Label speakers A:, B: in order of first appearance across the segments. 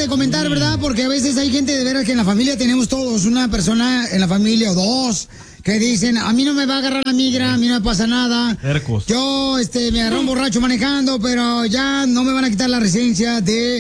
A: de comentar, ¿verdad? Porque a veces hay gente de veras que en la familia tenemos todos, una persona en la familia o dos, que dicen, a mí no me va a agarrar la migra, a mí no me pasa nada.
B: Tercos.
A: Yo, me agarré un borracho manejando, pero ya no me van a quitar la residencia de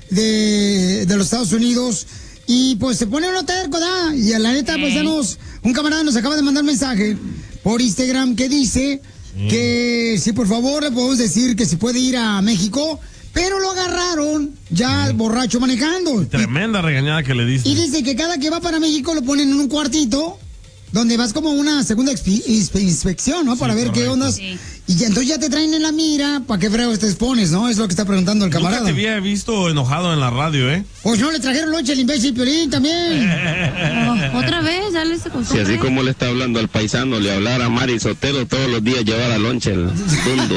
A: los Estados Unidos. Y pues se pone uno terco, ¿da? Y a la neta, pues un camarada nos acaba de mandar un mensaje por Instagram que dice que si por favor le podemos decir que si puede ir a México, pero lo agarraron ya borracho manejando.
B: Tremenda regañada que le dice.
A: Y dice que cada que va para México lo ponen en un cuartito donde vas como una segunda inspección, ¿no? Para ver qué ondas. Sí. Y ya, entonces ya te traen en la mira, ¿para qué fregos te expones, no? Es lo que está preguntando el camarada.
B: Nunca te había visto enojado en la radio, ¿eh?
A: Pues no, le trajeron lonche al imbécil Piolín también.
C: Otra vez, ya le se
D: Si así como le está hablando al paisano, le hablara a Mari Sotelo todos los días, llevar a lonche el mundo.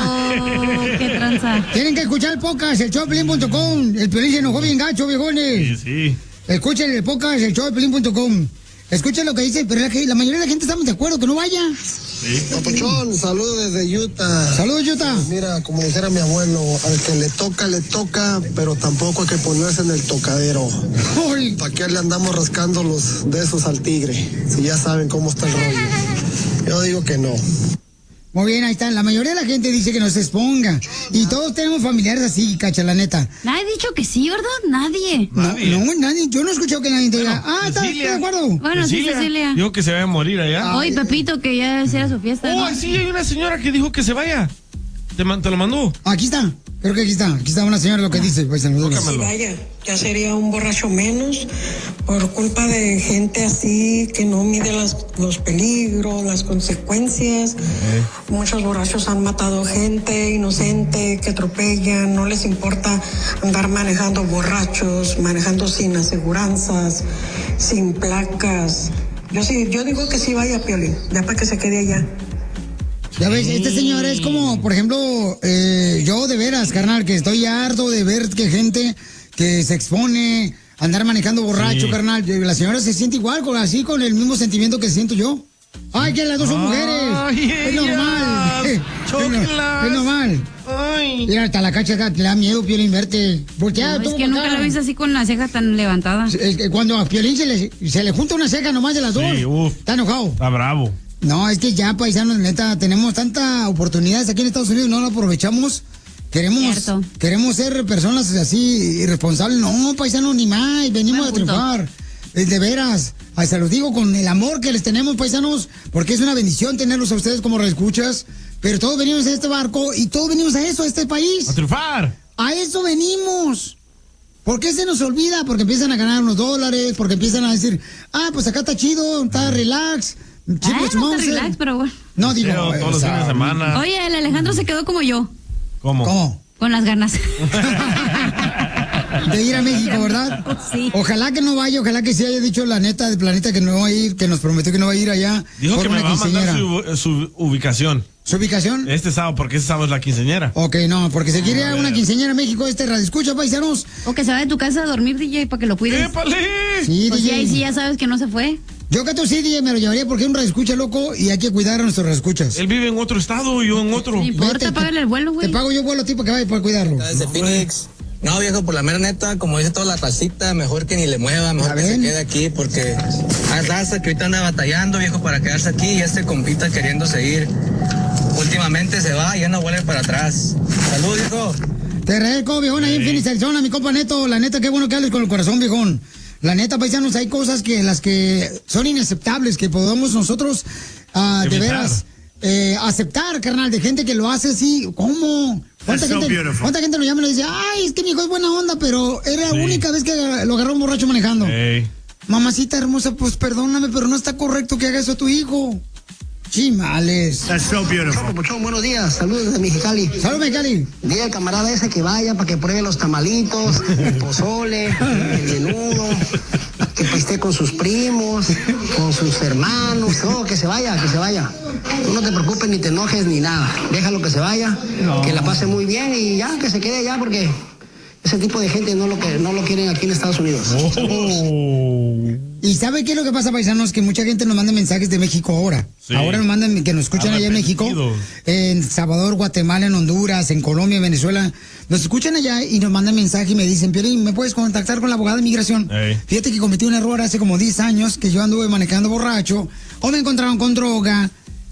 C: Qué tranza.
A: Tienen que escuchar el podcast, el showpelín.com. El Piolín se enojó bien gacho, viejones.
B: Sí.
A: Escuchen el podcast, el showpelín.com. Escuchen lo que dice, pero la mayoría de la gente estamos de acuerdo que no vaya.
E: Sí. Papuchón, saludos desde Utah.
A: Saludos, Utah.
E: Pues mira, como dijera mi abuelo, al que le toca, pero tampoco hay que ponerse en el tocadero. ¿Para qué le andamos rascando los besos al tigre? Si ya saben cómo está el rollo. Yo digo que no.
A: Muy bien, ahí está. La mayoría de la gente dice que no se exponga. Y todos tenemos familiares así, cacha, la neta.
C: Nadie ha dicho que sí, ¿verdad? Nadie.
A: No, nadie. Yo no he escuchado que nadie te diga, estoy de acuerdo.
C: Bueno, sí, Cecilia.
B: Dijo que se vaya a morir allá.
C: Ay, Pepito, que ya sea su fiesta.
B: Oh, sí, hay una señora que dijo que se vaya. ¿Te lo mandó?
A: Aquí está. Creo que aquí está una señora lo que dice. Pues,
F: sí, vaya, ya sería un borracho menos por culpa de gente así que no mide los peligros, las consecuencias. Muchos borrachos han matado gente inocente que atropellan, no les importa andar manejando borrachos, manejando sin aseguranzas, sin placas. Yo digo que sí vaya, Piolín, ya para que se quede allá.
A: Ya ves, este señor es como, por ejemplo, yo de veras, carnal, que estoy harto de ver que gente que se expone a andar manejando borracho, carnal. La señora se siente igual, así con el mismo sentimiento que siento yo. Ay, que las dos son mujeres. Es normal. Es normal.
C: Ay.
A: Mira, hasta la cacha le da miedo, Piolín, verte. Voltea,
C: es que nunca lo he visto así con la ceja tan levantada.
A: Es que cuando a Piolín se le junta una ceja nomás de las dos, está enojado.
B: Está bravo.
A: No, es que ya, paisanos, neta, tenemos tantas oportunidades aquí en Estados Unidos, no lo aprovechamos. Queremos ser personas así irresponsables. No, paisanos, ni más, venimos a triunfar. De veras, se los digo con el amor que les tenemos, paisanos, porque es una bendición tenerlos a ustedes como reescuchas. Pero todos venimos a este barco y todos venimos a eso, a este país.
B: ¡A triunfar!
A: A eso venimos. ¿Por qué se nos olvida? Porque empiezan a ganar unos dólares, porque empiezan a decir, pues acá está chido, está relax.
C: No está relax, pero bueno.
A: No, digo,
B: todos los fines de semana.
C: Oye, el Alejandro se quedó como yo.
B: ¿Cómo?
C: Con las ganas.
A: De ir a México, ¿verdad?
C: Sí.
A: Ojalá que no vaya, ojalá que sí haya dicho la neta del planeta que no va a ir, que nos prometió que no va a ir allá.
B: Dijo que me va a mandar su ubicación.
A: ¿Su ubicación?
B: Este sábado, porque este sábado es la quinceañera.
A: Ok, no, porque se quiere ir a una quinceañera a México, radio escucha, paisanos.
C: O que se va de tu casa a dormir, DJ, para que lo cuides.
B: ¡Épale!
A: Sí,
C: pues
A: DJ.
C: ahí sí ya sabes que no se fue.
A: Yo que tú sí, DJ, me lo llevaría porque es un radioescucha loco y hay que cuidar a nuestros radioescuchas.
B: Él vive en otro estado y yo en otro.
C: No importa, págale el vuelo, güey.
A: Te pago yo vuelo a ti para que vaya para cuidarlo.
G: Desde Phoenix. No, viejo, por la mera neta, como dice toda la tacita, mejor que ni le mueva, mejor que se quede aquí, porque hay raza que ahorita anda batallando, viejo, para quedarse aquí y este compita queriendo seguir. Últimamente se va y ya no vuelve para atrás. Salud, viejo.
A: Te agradezco, viejón, ahí en Phoenix, Arizona, mi compa Neto. La neta, qué bueno que hables con el corazón, viejón. La neta, paisanos, hay cosas las que son inaceptables, que podamos nosotros, de veras, aceptar, carnal, de gente que lo hace así. ¿Cómo? ¿Cuánta gente nos llama y nos dice, es que mi hijo es buena onda, pero era la única vez que lo agarró un borracho manejando? Mamacita hermosa, pues perdóname, pero no está correcto que haga eso a tu hijo. Chimales.
E: That's so beautiful. Muchón, buenos días. Saludos desde Mexicali.
A: Saludos, Mexicali.
E: Dile al camarada ese que vaya para que pruebe los tamalitos, el pozole, el menudo, que esté con sus primos, con sus hermanos, todo, que se vaya, que se vaya. Tú no te preocupes ni te enojes ni nada. Déjalo que se vaya, que la pase muy bien y ya, que se quede allá porque ese tipo de gente no lo quieren aquí en Estados Unidos.
A: Y ¿sabe qué es lo que pasa, paisanos? Que mucha gente nos manda mensajes de México ahora.
B: Sí.
A: Ahora nos mandan que nos escuchan allá en México, en Salvador, Guatemala, en Honduras, en Colombia, en Venezuela. Nos escuchan allá y nos mandan mensaje y me dicen, Piolín, ¿me puedes contactar con la abogada de inmigración? Fíjate que cometí un error hace como 10 años que yo anduve manejando borracho o me encontraron con droga